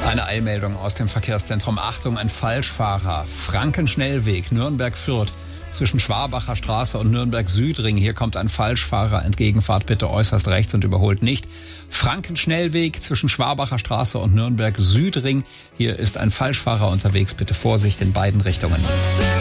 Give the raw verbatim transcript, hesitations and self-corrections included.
Eine Eilmeldung aus dem Verkehrszentrum. Achtung, ein Falschfahrer. Frankenschnellweg, Nürnberg-Fürth. Zwischen Schwabacher Straße und Nürnberg-Südring. Hier kommt ein Falschfahrer entgegen. Fahrt bitte äußerst rechts und überholt nicht. Frankenschnellweg zwischen Schwabacher Straße und Nürnberg-Südring. Hier ist ein Falschfahrer unterwegs. Bitte Vorsicht in beiden Richtungen.